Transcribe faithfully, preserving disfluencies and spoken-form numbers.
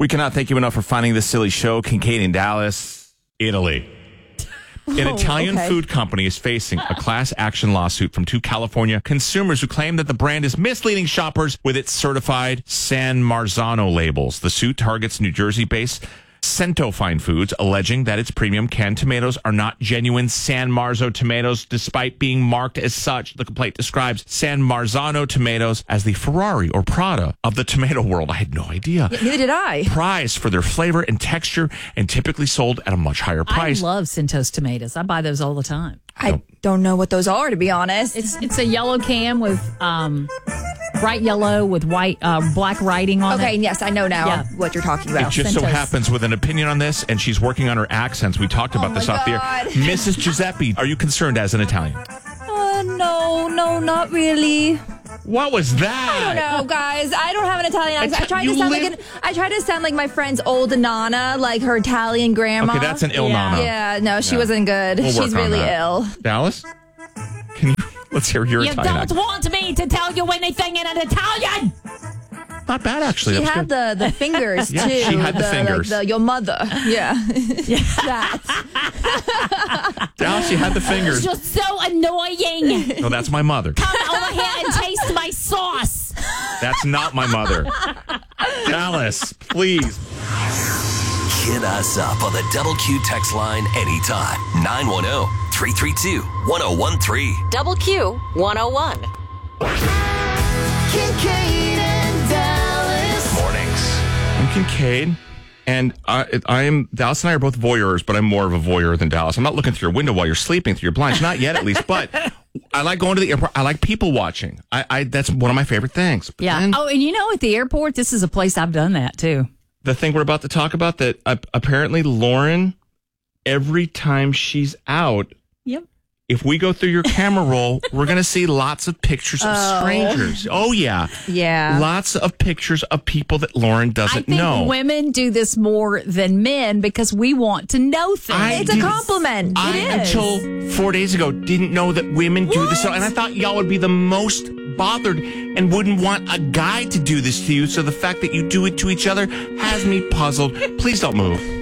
We cannot thank you enough for finding this silly show. Kincaid in Dallas, Italy. An Oh, Italian okay. food company is facing a class action lawsuit from two California consumers who claim that the brand is misleading shoppers with its certified San Marzano labels. The suit targets New Jersey-based Cento Fine Foods, alleging that its premium canned tomatoes are not genuine San Marzo tomatoes, despite being marked as such. The complaint describes San Marzano tomatoes as the Ferrari or Prada of the tomato world. I had no idea. Yeah, neither did I. Prized for their flavor and texture and typically sold at a much higher price. I love Centos tomatoes. I buy those all the time. I don't know what those are, to be honest. It's it's a yellow can with um, bright yellow with white uh, black writing on Okay, it. yes, I know now Yeah. what you're talking It about. just so Centos. happens with an opinion on this, and she's working on her accents. We talked about Oh this my off the God. air. Missus Giuseppe, are you concerned as an Italian? Uh, no, no, not really. What was that? I don't know, guys. I don't have an Italian accent. I tried to You sound live- like an, I tried to sound like my friend's old Nana, like her Italian grandma. Okay, that's an ill Yeah. nana. Yeah, no, she Yeah. wasn't good. We'll work She's on really that. ill. Dallas, can you let's hear your You Italian don't accent? want me to tell you anything in an Italian. Not bad, actually. She That was had good. the, the fingers, Yeah, too. she had the like, fingers. the, your mother. Yeah. that. Dallas, she had the It's fingers. just so annoying. No, that's my mother. Come over here and taste my sauce. That's not my mother. Dallas, please. Hit us up on the Double Q text line anytime. nine one zero, three three two, one zero one three. Double Q one oh one. Kincaid and Dallas. Mornings. I'm Kincaid, and I, I am Dallas and I are both voyeurs, but I'm more of a voyeur than Dallas. I'm not looking through your window while you're sleeping through your blinds, not yet at least. But I like going to the airport. I like people watching. I, I that's one of my favorite things. But Yeah. then Oh, and you know, at the airport, this is a place I've done that too. the thing we're about to talk about that uh, apparently Lauren, every time she's out, Yep. if we go through your camera roll, we're going to see lots of pictures of Oh. strangers. Oh, yeah. Yeah. Lots of pictures of people that Lauren I doesn't think know. women do this more than men because we want to know things. I It's a did- compliment. I, it is. until four days ago, didn't know that women do this. And I thought y'all would be the most bothered and wouldn't want a guy to do this to you. So the fact that you do it to each other has me puzzled. Please don't move.